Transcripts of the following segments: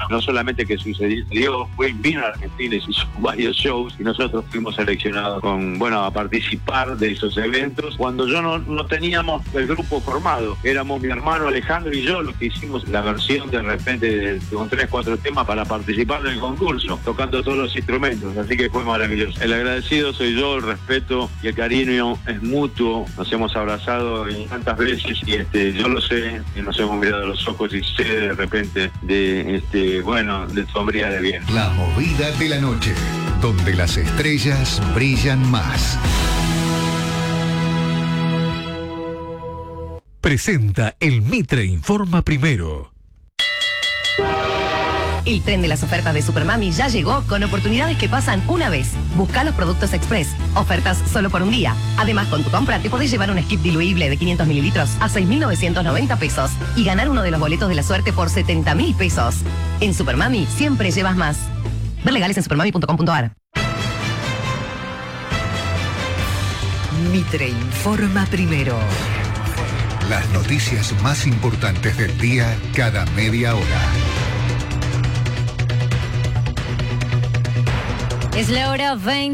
no solamente que sucedió, vino a Argentina y hizo varios shows y nosotros fuimos seleccionados a participar de esos eventos cuando yo no teníamos el grupo formado. Éramos mi hermano Alejandro y yo los que hicimos la versión de repente con 3-4 temas para participar del concurso, tocando todos los instrumentos, así que fue maravilloso. El agradecido soy yo, el respeto y el cariño es mutuo, nos hemos abrazado tantas veces y yo lo sé, y nos hemos mirado a los ojos y sé de repente de tu hombría de bien. La movida de la noche, donde las estrellas brillan más. Presenta el Mitre Informa Primero. El tren de las ofertas de Supermami ya llegó con oportunidades que pasan una vez. Busca los productos Express. Ofertas solo por un día. Además, con tu compra te podés llevar un skip diluible de 500 mililitros a 6.990 pesos y ganar uno de los boletos de la suerte por 70.000 pesos. En Supermami siempre llevas más. Ver legales en supermami.com.ar. Mitre Informa Primero. Las noticias más importantes del día cada media hora. Es la hora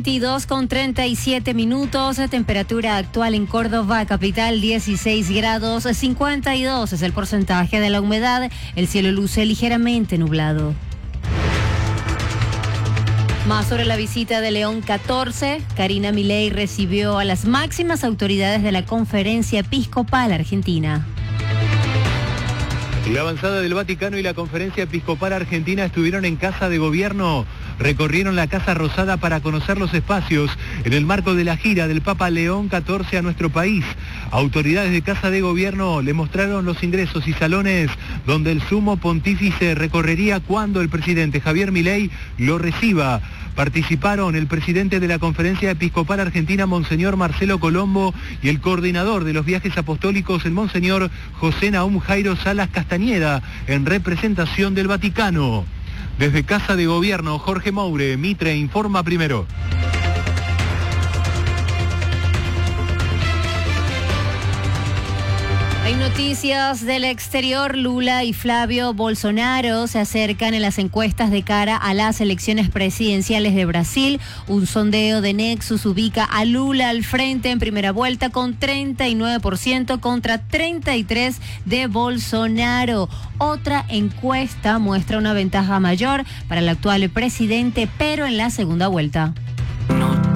22:37. Temperatura actual en Córdoba, capital, 16 grados, 52 es el porcentaje de la humedad. El cielo luce ligeramente nublado. Más sobre la visita de León XIV. Karina Milei recibió a las máximas autoridades de la Conferencia Episcopal Argentina. La avanzada del Vaticano y la Conferencia Episcopal Argentina estuvieron en Casa de Gobierno. Recorrieron la Casa Rosada para conocer los espacios en el marco de la gira del Papa León XIV a nuestro país. Autoridades de Casa de Gobierno le mostraron los ingresos y salones donde el sumo pontífice recorrería cuando el presidente Javier Milei lo reciba. Participaron el presidente de la Conferencia Episcopal Argentina, Monseñor Marcelo Colombo, y el coordinador de los viajes apostólicos, el Monseñor José Nahum Jairo Salas Castañeda, en representación del Vaticano. Desde Casa de Gobierno, Jorge Moure, Mitre Informa Primero. Hay noticias del exterior. Lula y Flavio Bolsonaro se acercan en las encuestas de cara a las elecciones presidenciales de Brasil. Un sondeo de Nexus ubica a Lula al frente en primera vuelta con 39% contra 33% de Bolsonaro. Otra encuesta muestra una ventaja mayor para el actual presidente, pero en la segunda vuelta.